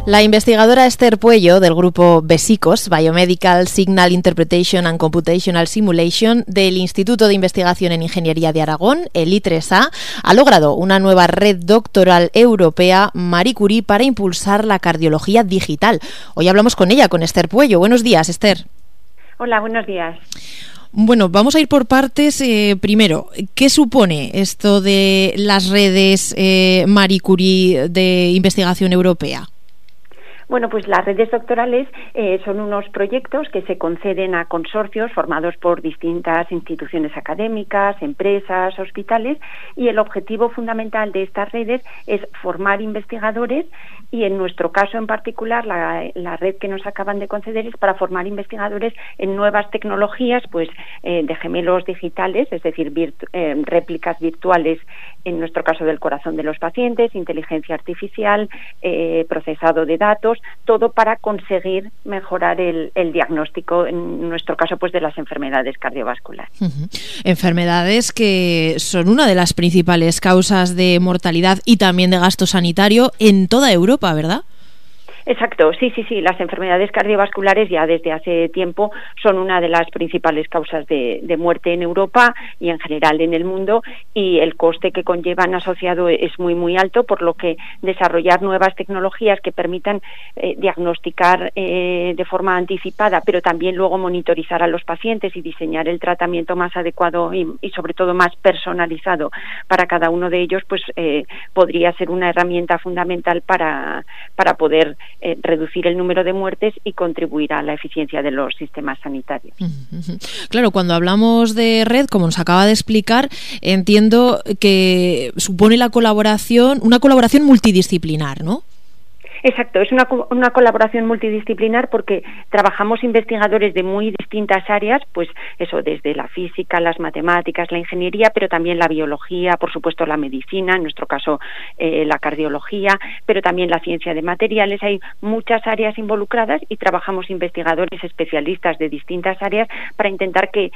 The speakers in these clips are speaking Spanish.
La investigadora Esther Puello, del grupo BESICOS, Biomedical Signal Interpretation and Computational Simulation, del Instituto de Investigación en Ingeniería de Aragón, el I3A, ha logrado una nueva red doctoral europea, Marie Curie, para impulsar la cardiología digital. Hoy hablamos con ella, con Esther Puello. Buenos días, Esther. Hola, buenos días. Bueno, vamos a ir por partes. Primero, ¿qué supone esto de las redes Marie Curie de investigación europea? Bueno, pues las redes doctorales son unos proyectos que se conceden a consorcios formados por distintas instituciones académicas, empresas, hospitales, y el objetivo fundamental de estas redes es formar investigadores, y en nuestro caso en particular la red que nos acaban de conceder es para formar investigadores en nuevas tecnologías, pues de gemelos digitales, es decir, réplicas virtuales, en nuestro caso del corazón de los pacientes, inteligencia artificial, procesado de datos, todo para conseguir mejorar el diagnóstico, en nuestro caso pues de las enfermedades cardiovasculares. Enfermedades que son una de las principales causas de mortalidad y también de gasto sanitario en toda Europa, ¿verdad? Exacto, sí. Las enfermedades cardiovasculares ya desde hace tiempo son una de las principales causas de muerte en Europa y en general en el mundo, y el coste que conllevan asociado es muy alto, por lo que desarrollar nuevas tecnologías que permitan diagnosticar de forma anticipada, pero también luego monitorizar a los pacientes y diseñar el tratamiento más adecuado y sobre todo más personalizado para cada uno de ellos, pues podría ser una herramienta fundamental para poder reducir el número de muertes y contribuir a la eficiencia de los sistemas sanitarios. Claro, cuando hablamos de red, como nos acaba de explicar, entiendo que supone una colaboración multidisciplinar, ¿no? Exacto, es una colaboración multidisciplinar porque trabajamos investigadores de muy distintas áreas, pues eso, desde la física, las matemáticas, la ingeniería, pero también la biología, por supuesto la medicina, en nuestro caso la cardiología, pero también la ciencia de materiales. Hay muchas áreas involucradas y trabajamos investigadores especialistas de distintas áreas para intentar que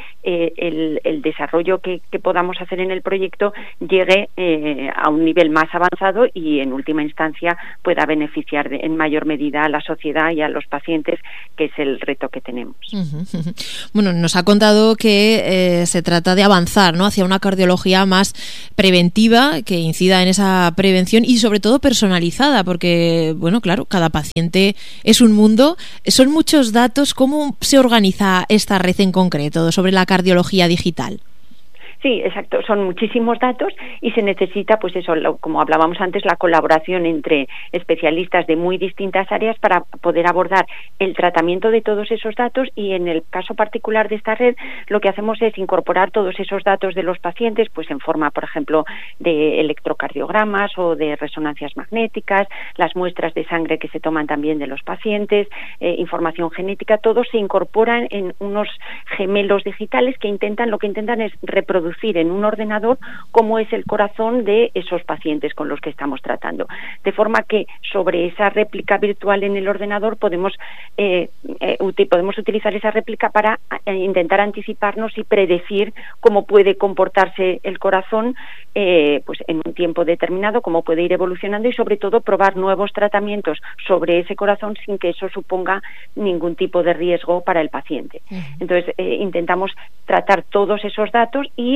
el desarrollo que podamos hacer en el proyecto llegue a un nivel más avanzado y en última instancia pueda beneficiar en mayor medida a la sociedad y a los pacientes, que es el reto que tenemos. Bueno, nos ha contado que se trata de avanzar, ¿no?, hacia una cardiología más preventiva, que incida en esa prevención y sobre todo personalizada, porque, bueno, claro, cada paciente es un mundo. Son muchos datos. ¿Cómo se organiza esta red en concreto sobre la cardiología digital? Sí, exacto. Son muchísimos datos y se necesita, pues eso, como hablábamos antes, la colaboración entre especialistas de muy distintas áreas para poder abordar el tratamiento de todos esos datos. Y en el caso particular de esta red, lo que hacemos es incorporar todos esos datos de los pacientes, pues en forma, por ejemplo, de electrocardiogramas o de resonancias magnéticas, las muestras de sangre que se toman también de los pacientes, información genética. Todo se incorpora en unos gemelos digitales que lo que intentan es reproducir en un ordenador cómo es el corazón de esos pacientes con los que estamos tratando, de forma que sobre esa réplica virtual en el ordenador podemos utilizar esa réplica para intentar anticiparnos y predecir cómo puede comportarse el corazón pues en un tiempo determinado, cómo puede ir evolucionando, y sobre todo probar nuevos tratamientos sobre ese corazón sin que eso suponga ningún tipo de riesgo para el paciente. Entonces intentamos tratar todos esos datos y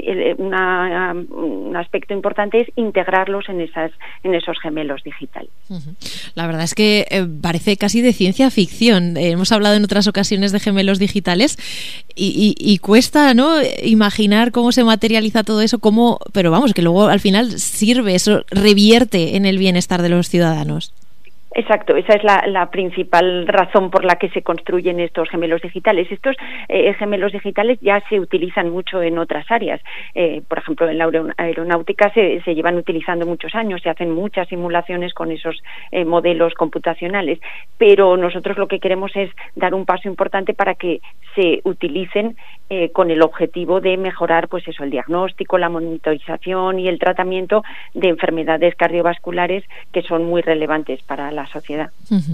un aspecto importante es integrarlos en esos gemelos digitales. La verdad es que parece casi de ciencia ficción. Hemos hablado en otras ocasiones de gemelos digitales y cuesta, ¿no?, imaginar cómo se materializa todo eso, pero vamos, que luego al final sirve, eso revierte en el bienestar de los ciudadanos. Exacto, esa es la principal razón por la que se construyen estos gemelos digitales. Estos gemelos digitales ya se utilizan mucho en otras áreas. Por ejemplo, en la aeronáutica se llevan utilizando muchos años, se hacen muchas simulaciones con esos modelos computacionales, pero nosotros lo que queremos es dar un paso importante para que se utilicen con el objetivo de mejorar, pues eso, el diagnóstico, la monitorización y el tratamiento de enfermedades cardiovasculares que son muy relevantes para la sociedad.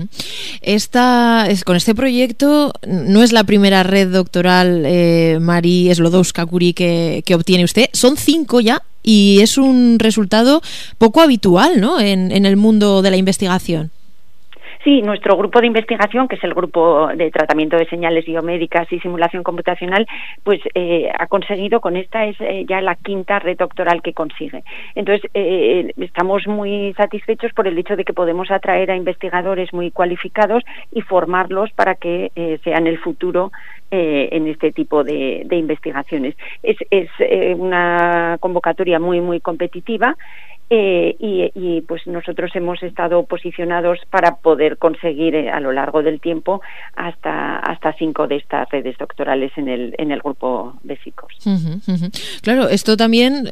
Con este proyecto no es la primera red doctoral Marie Sklodowska-Curie que obtiene usted, son 5 ya, y es un resultado poco habitual, ¿no?, en el mundo de la investigación. Sí, nuestro grupo de investigación, que es el grupo de tratamiento de señales biomédicas y simulación computacional, pues ha conseguido, con esta es ya la quinta red doctoral que consigue. Entonces, estamos muy satisfechos por el hecho de que podemos atraer a investigadores muy cualificados y formarlos para que sean el futuro en este tipo de investigaciones. Es una convocatoria muy, muy competitiva. Y pues nosotros hemos estado posicionados para poder conseguir a lo largo del tiempo hasta 5 de estas redes doctorales en el grupo Besicos. Claro, esto también,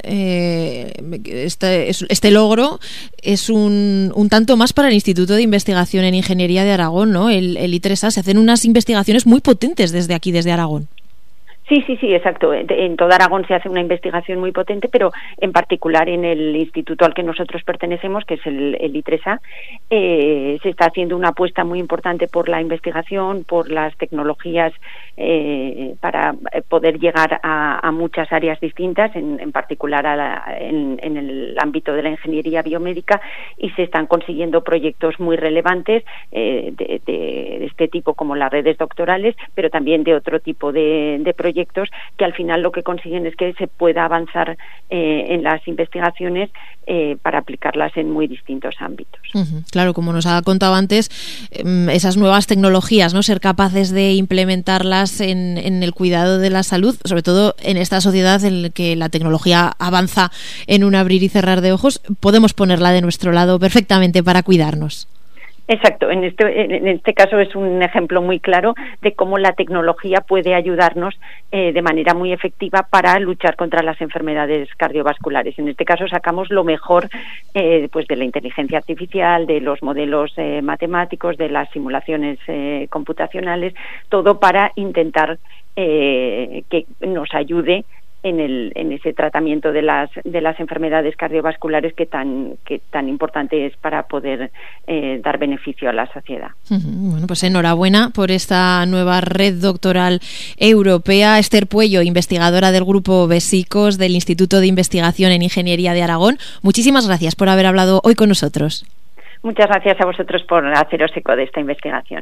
este logro es un tanto más para el Instituto de Investigación en Ingeniería de Aragón, ¿no? El I3A, se hacen unas investigaciones muy potentes desde aquí, desde Aragón. Sí, exacto. En todo Aragón se hace una investigación muy potente, pero en particular en el instituto al que nosotros pertenecemos, que es el I3A, se está haciendo una apuesta muy importante por la investigación, por las tecnologías para poder llegar a muchas áreas distintas, en particular en el ámbito de la ingeniería biomédica, y se están consiguiendo proyectos muy relevantes de este tipo, como las redes doctorales, pero también de otro tipo de proyectos que al final lo que consiguen es que se pueda avanzar en las investigaciones para aplicarlas en muy distintos ámbitos. Claro, como nos ha contado antes, esas nuevas tecnologías, ¿no? Ser capaces de implementarlas en el cuidado de la salud, sobre todo en esta sociedad en la que la tecnología avanza en un abrir y cerrar de ojos, podemos ponerla de nuestro lado perfectamente para cuidarnos. Exacto, en este caso es un ejemplo muy claro de cómo la tecnología puede ayudarnos de manera muy efectiva para luchar contra las enfermedades cardiovasculares. En este caso sacamos lo mejor pues de la inteligencia artificial, de los modelos matemáticos, de las simulaciones computacionales, todo para intentar que nos ayude en ese tratamiento de las enfermedades cardiovasculares que tan importante es para poder dar beneficio a la sociedad. Bueno, pues enhorabuena por esta nueva red doctoral europea. Esther Puello, investigadora del grupo Besicos del Instituto de Investigación en Ingeniería de Aragón. Muchísimas gracias por haber hablado hoy con nosotros. Muchas gracias a vosotros por haceros eco de esta investigación.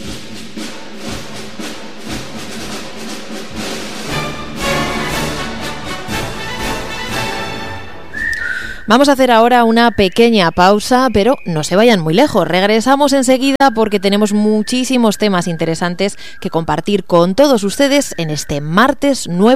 Vamos a hacer ahora una pequeña pausa, pero no se vayan muy lejos. Regresamos enseguida porque tenemos muchísimos temas interesantes que compartir con todos ustedes en este martes 9